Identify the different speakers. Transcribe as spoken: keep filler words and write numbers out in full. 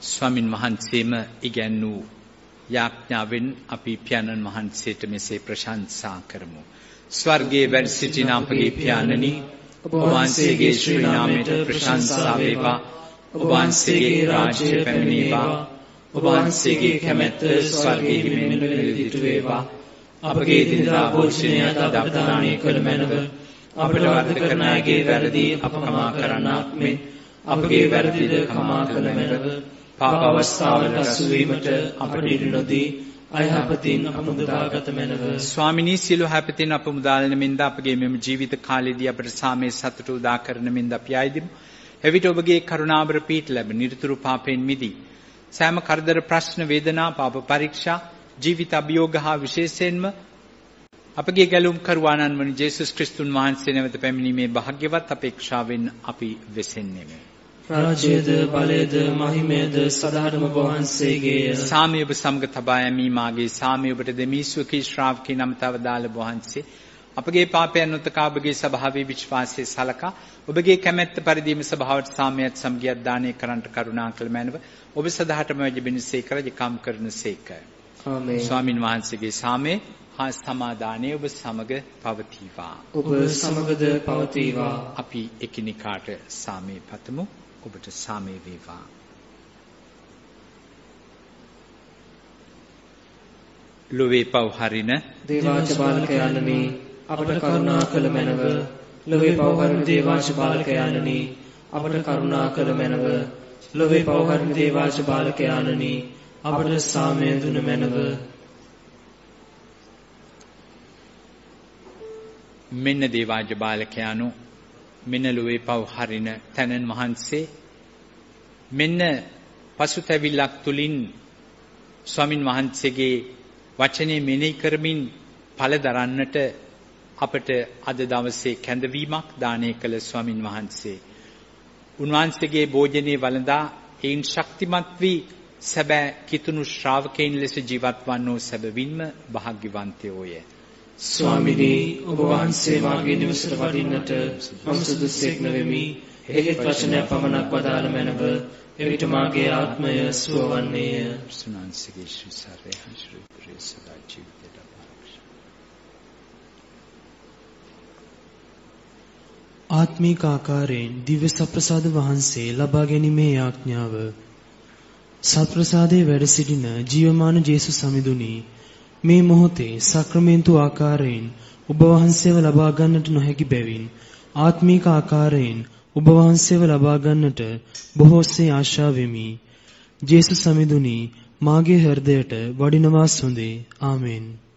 Speaker 1: ස්වාමින් වහන්සේම ඉගැන්වූ යාඥාවෙන් අපි පියාණන් වහන්සේට මෙසේ ප්‍රශංසා කරමු. ස්වර්ගයේ වැඩ සිටින අපගේ පියාණනි, ඔබ වහන්සේගේ ශ්‍රී නාමයට ප්‍රශංසා වේවා. ඔබ වහන්සේගේ රාජ්‍ය පැමිණේවා. ඔබ වහන්සේගේ කැමැත්ත ස්වර්ගයේ මෙන් නිරදිතු වේවා. අපගේ දිනදා භෝජනය අද අප දානය කළ මැනව. අපට වරද කරන අයගේ වැරදි අප කමා කරන්නාක් මෙන් අපගේ වැරදිද කමා කළ මැනව. පාප අවස්ථාවලට අසු වීමට අපට ඉඩ නොදී අයහපතින් අප මුදාගත මැනව. ස්වාමිනී, සියලු හැපතින් අප මුදාලන මෙන්ද අපගේ මෙම ජීවිත කාලයේදී අපට සාමයේ සතුට උදා කරන මෙන්ද අපි ආයදිමු. එවිට ඔබගේ කරුණාවර පීඨ ලැබ නිරතුරු පාපයෙන් මිදී සෑම කරදර, ප්‍රශ්න, වේදනා, පාප පරීක්ෂා, ජීවිත අභියෝග හා විශේෂයෙන්ම අපගේ ගැලුම් කරුවාණන් වන ජේසුස් ක්‍රිස්තුන් වහන්සේ නැවත පැමිණීමේ භාග්‍යවත් අපේක්ෂාවෙන් අපි වෙසෙන්නේමු.
Speaker 2: රාජ්‍යද, බලයද, මහිමයද සදාටම ඔබ වහන්සේගේය.
Speaker 1: සාමය ඔබ සමග තබා යමි. මාගේ සාමය ඔබට දෙමි. ස්වකී ශ්‍රාවකී නමතව දාල වහන්සේ අපගේ පාපයන් උතකා ඔබගේ සභාවේ විශ්වාසයේ සලකා ඔබගේ කැමැත්ත පරිදිම සභාවට සාමයත් සමගියත් දානය කරන්නට කරුණා කළ මැනව. ඔබ සදාටම වැජබෙනසේක රජකම් කරනසේක.
Speaker 2: ආමේන්.
Speaker 1: ස්වාමින් වහන්සේගේ සාමය හා සමාදානය ඔබ සමග පවතිවා.
Speaker 2: ඔබ සමගද පවතිවා.
Speaker 1: අපි එකිනෙකාට සාමය පතමු. ඔබට සාමය වේවා. ලොවේ පව් හරින
Speaker 2: දේවාච බාලකයන්නි, අපට කරුණා කළ මැනව. ලොවේ පව් හරින දේවාච බාලකයන්නි, අපට කරුණා කළ මැනව. ලොවේ පව් හරින දේවාච බාලකයන්නි, අපට සාමය දුන මැනව.
Speaker 1: මෙන්න දේවාජ බාලකයානු, මෙන්න ලොවේ පව් හරින තැනන් වහන්සේ, මෙන්න පසුතැවිල්ලක් තුලින් ස්වාමින් වහන්සේගේ වචනේ මෙනෙහි කරමින් ඵල දරන්නට අපට අද දවසේ කැඳවීමක් දානය කළ ස්වාමින් වහන්සේ, උන්වහන්සේගේ භෝජනයේ වළඳා ඒන් ශක්තිමත් වී සැබෑ කිතුණු ශ්‍රාවකයන් ලෙස ජීවත් වන්නෝ සැබවින්ම භාග්‍යවන්තයෝය.
Speaker 2: ස්වාමිනී, ඔබ වහන්සේ මාගේ නිවසට වඩින්නට මම සුදුස්සෙක් නොවෙමි. එහෙත් වචනයක් පමණක් වදාළ මැනව. එවිට මාගේ ආත්මය සුවවන්නේය.
Speaker 1: සුනාන්සේගේ ශ්‍රී සාරේ හංශ්‍රී ප්‍රේ සදා ජීවිතයට ආරක්ෂා.
Speaker 3: ආත්මික ආකාරයෙන් දිව්‍ය සප්‍රසාද වහන්සේ ලබා ගැනීමේ යාඥාව. සප්‍රසාදයේ වැඩ සිටින ජීවමාන ජේසුස් සමිඳුනි, මේ මොහොතේ සක්‍රමේන්තු ආකාරයෙන් ඔබ වහන්සේව ලබා ගන්නට නොහැකි බැවින් ආත්මීක ආකාරයෙන් ඔබ වහන්සේව ලබා ගන්නට බොහෝසේ ආශා වෙමි. ජේසුස් සමිඳුනි, මාගේ හෘදයට වඩිනවා සොඳේ. ආමෙන්.